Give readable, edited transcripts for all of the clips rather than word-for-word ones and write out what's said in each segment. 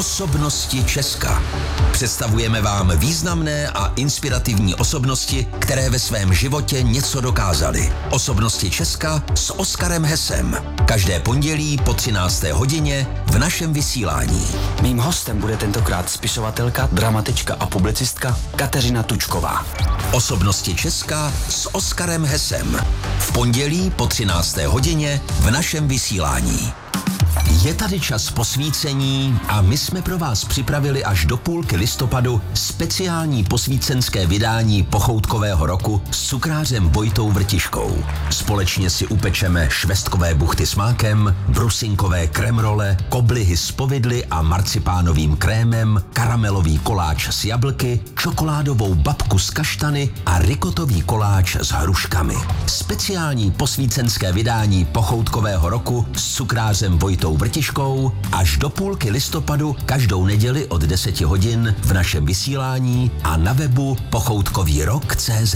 Osobnosti Česka. Představujeme vám významné a inspirativní osobnosti, které ve svém životě něco dokázaly. Osobnosti Česka s Oskarem Hesem. Každé pondělí po 13. hodině v našem vysílání. Mým hostem bude tentokrát spisovatelka, dramatička a publicistka Kateřina Tučková. Osobnosti Česka s Oskarem Hesem. V pondělí po 13. hodině v našem vysílání. Je tady čas posvícení a my jsme pro vás připravili až do půlky listopadu speciální posvícenské vydání pochoutkového roku s cukrářem Vojtou Vrtiškou. Společně si upečeme švestkové buchty s mákem, brusinkové kremrole, koblihy s povidly a marcipánovým krémem, karamelový koláč s jablky, čokoládovou babku s kaštany a rikotový koláč s hruškami. Speciální posvícenské vydání pochoutkového roku s cukrářem Vojtou Vrtiškou až do půlky listopadu každou neděli od 10 hodin v našem vysílání a na webu pochoutkovýrok.cz.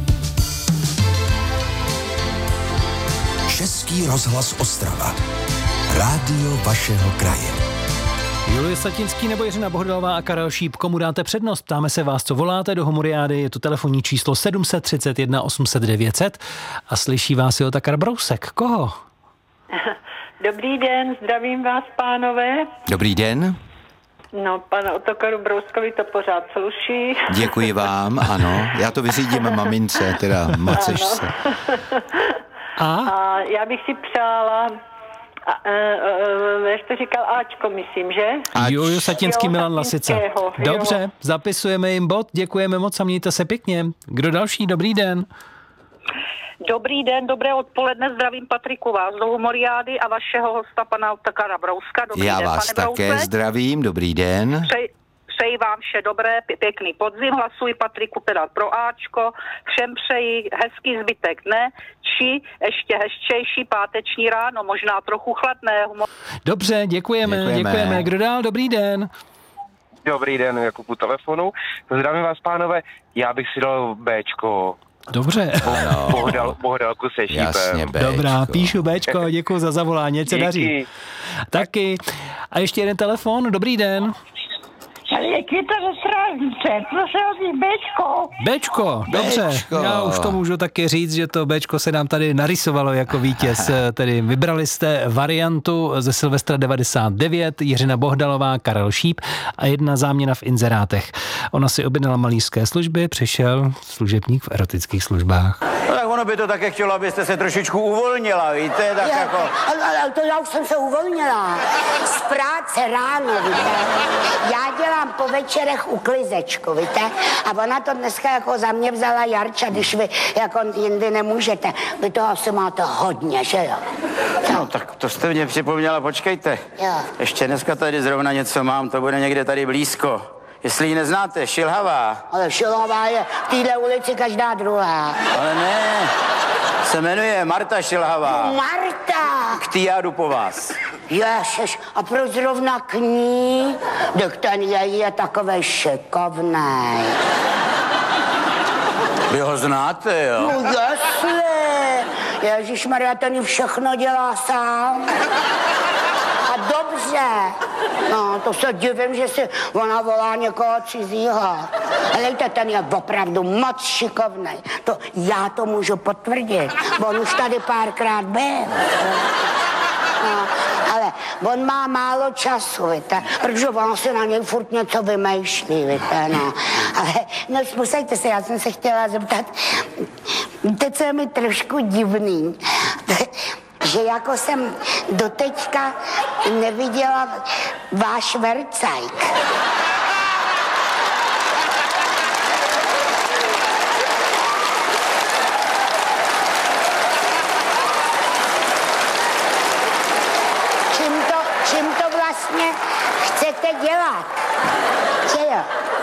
Český rozhlas Ostrava. Rádio vašeho kraje. Julie Satinský nebo Jiřina Bohdalová a Karel Šíp, komu dáte přednost? Ptáme se vás, co voláte do Homuriády, je tu telefonní číslo 731 800 900 a slyší vás i Otakar Brousek. Koho? Dobrý den, zdravím vás, pánové. Dobrý den. No, pana Otakaru Brouskovi to pořád sluší. Děkuji vám, ano. Já to vyřídím mamince, teda macešce. A já bych si přála, jak to říkal, Ačko, myslím, že? Juliu Satinský, Milan Lasica. Dobře, jo. zapisujeme jim bod, děkujeme moc a mějte se pěkně. Kdo další? Dobrý den. Dobrý den, dobré odpoledne, zdravím Patriku vás do Humoriády a vašeho hosta pana Otakara Brouska. Dobrý Já den, vás pane také Brousek. Zdravím, dobrý den. Přeji vám vše dobré, pěkný podzim, hlasuji Patriku teda pro Ačko, všem přeji hezký zbytek dne, či ještě hezčejší páteční ráno, možná trochu chladné. Dobře, děkujeme. Kdo dál? Dobrý den. Dobrý den, Jakub u telefonu. Zdravím vás, pánové, já bych si dal Bčko. Dobře. Bohdalku se šípem. Jasně, Bčko. Dobrá, píšu Bčko, děkuji za zavolání, ať se daří. Taky. A ještě jeden telefon, dobrý den. Je Květa ze Strážnice, prosím vás, Bčko. Bčko, dobře. Bčko. Já už to můžu taky říct, že to Bčko se nám tady narysovalo jako vítěz. Tedy vybrali jste variantu ze Silvestra 99, Jiřina Bohdalová, Karel Šíp a jedna záměna v inzerátech. Ona si objednala malířské služby, přišel služebník v erotických službách. No tak ono by to také chtělo, abyste se trošičku uvolnila, víte, tak jako... Ale to já už jsem se uvolnila. Z práce ráno, víte. Já dělám po večerech uklizečku, víte. A ona to dneska jako za mě vzala Jarča, když vy jako jindy nemůžete. Vy toho asi máte hodně, že jo? No tak to jste mě připomněla, počkejte. Jo. Ještě dneska tady zrovna něco mám, to bude někde tady blízko. Jestli ji neznáte, Šilhavá. Ale Šilhavá je v téhle ulici každá druhá. Ale ne, se jmenuje Marta Šilhavá. Marta! K tý já jdu po vás. Ježiš, a proč zrovna k ní? Tak ten je takovej šikovnej. Vy ho znáte, jo? No jasně. Ježišmarja, ten všechno dělá sám. A dobře. No, to se divím, že si ona volá někoho cizího. Helejte, ten je opravdu moc šikovnej. To já to můžu potvrdit. On už tady párkrát byl. No, ale on má málo času, víte, protože on si na něj furt něco vymýšlí, víte, no. Ale, no, musejte se, já jsem se chtěla zeptat, víte, co je mi trošku divný, že jako jsem doteďka neviděla váš vercajk. Čím to vlastně chcete dělat? Že jo?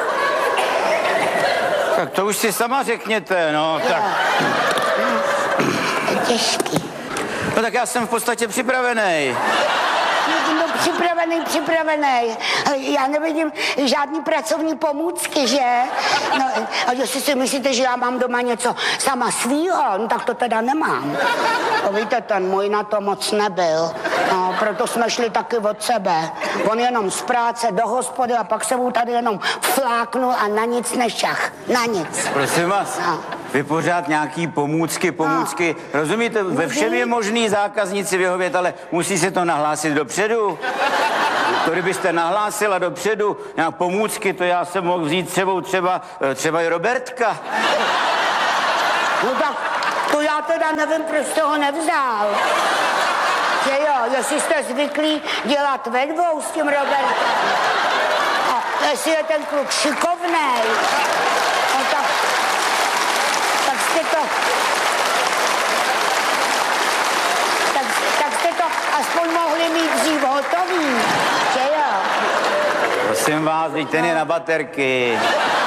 Tak to už si sama řekněte, no, tak... Těžký. No tak já jsem v podstatě připravený. No, připravený. Já nevidím žádný pracovní pomůcky, že? No, a jestli si myslíte, že já mám doma něco sama svýho, no tak to teda nemám. No, víte, ten můj na to moc nebyl. No, proto jsme šli taky od sebe. On jenom z práce do hospody a pak se mu tady jenom fláknul a na nic nešach. Na nic. Prosím vás, vy pořád nějaký pomůcky. Rozumíte, ve všem je možný zákazníci vyhovět, ale musí se to nahlásit dopředu. To kdybyste nahlásila dopředu nějak pomůcky, to já jsem mohl vzít třeba i Robertka. No tak, to já teda nevím, proč jste ho nevzal. Že jo, jestli jste zvyklí dělat ve dvou s tím Robertem. A jestli je ten kluk šikovnej, no tak jste to... Tak jste to aspoň mohli mít dřív hotový, že jo? Prosím vás, teď ten je na baterky.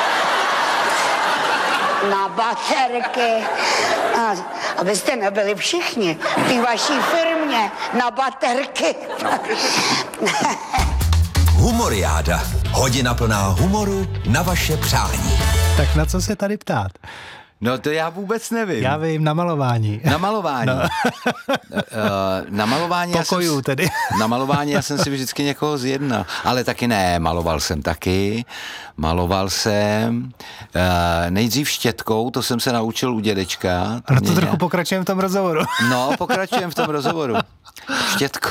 Na baterky. Abyste nebyli všichni v té vaší firmě na baterky. Humoriáda. Hodina plná humoru na vaše přání. Tak na co se tady ptát? No to já vůbec nevím. Já vím, na malování. Na malování. No. Na malování pokojů tedy. Na malování já jsem si vždycky někoho zjednal. Ale taky ne, maloval jsem taky. Maloval jsem nejdřív štětkou, to jsem se naučil u dědečka. Proto trochu pokračujeme v tom rozhovoru. No, pokračujeme v tom rozhovoru. Štětkou.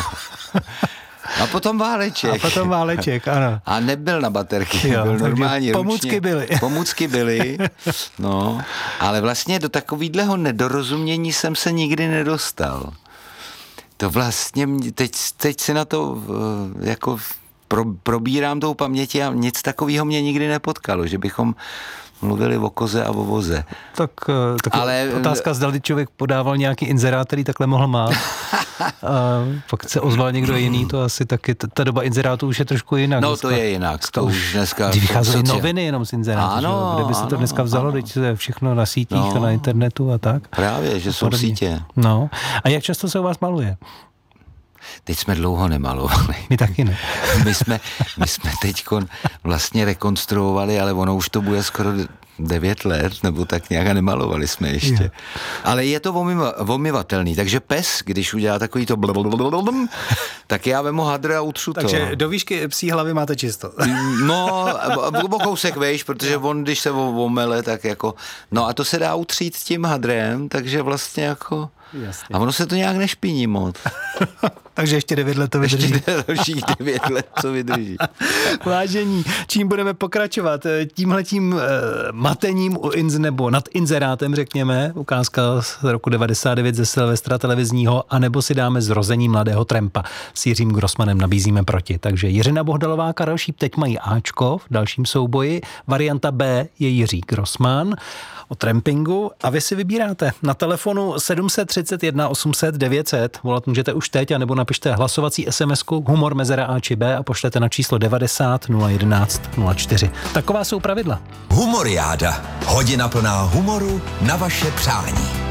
A potom váleček. Ano. A nebyl na baterky, jo, byl normální pomůcky ručně. Pomůcky byly, no. Ale vlastně do takovýhleho nedorozumění jsem se nikdy nedostal. To vlastně, teď si na to jako probírám tou paměti a nic takového mě nikdy nepotkalo, že bychom mluvili o koze a o voze. Tak ale otázka, zda člověk podával nějaký inzerát, který takhle mohl mát. Pak se ozval někdo jiný, to asi taky, ta doba inzerátů už je trošku jinak. No dneska. To je jinak, to už dneska... Kdy vycházely noviny jenom z inzerátů, ano, kde by se to dneska vzalo, teď je všechno na sítích a na internetu a tak. Právě, že jsou sítě. No, a jak často se u vás maluje? Teď jsme dlouho nemalovali. My taky ne. My jsme teďkon vlastně rekonstruovali, ale ono už to bude skoro 9 let, nebo tak nějak a nemalovali jsme ještě. Je. Ale je to omyvatelný, takže pes, když udělá takový to blablabla, tak já vemu hadr a utřu to. Takže do výšky psí hlavy máte čisto. No, o kousek vejš, protože on, když se omele, tak jako, no a to se dá utřít tím hadrem, takže vlastně jako... Jasně. A ono se to nějak nešpiní moc. Takže ještě 9 let to vydrží. Ještě dalších 9 let to vydrží. Vážení, čím budeme pokračovat? Tímhletím matením nebo nad inzerátem, řekněme, ukázka z roku 99 ze Silvestra televizního, anebo si dáme Zrození mladého trampa. S Jiřím Grossmanem nabízíme proti. Takže Jiřina Bohdalová, Karel Šíp teď mají Ačko v dalším souboji. Varianta B je Jiří Grossman o trampingu a vy si vybíráte na telefonu 731 800 900. Volat můžete už teď, anebo napište hlasovací SMS-ku humor mezera A či B a pošlete na číslo 90 011 04. Taková jsou pravidla. Humoriáda. Hodina plná humoru na vaše přání.